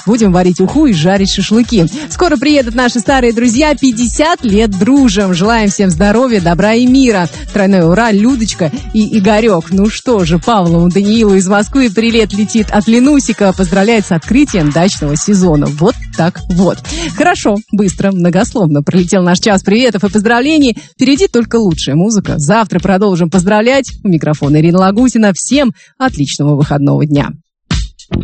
Будем варить уху и жарить шашлыки. Скоро приедут наши старые друзья. 50 лет дружим. Желаем всем здоровья, добра и мира. Тройное ура, Людочка и Игорек. Ну что же, Павлову Даниилу из Москвы привет летит от Ленусика. Поздравляет с открытием дачного сезона. Вот так вот. Хорошо, быстро, многословно пролетел наш час приветов и поздравлений. Впереди только лучшая музыка. Завтра продолжим поздравлять. У микрофона Ирина Лагутина. Всем отличного выходного дня.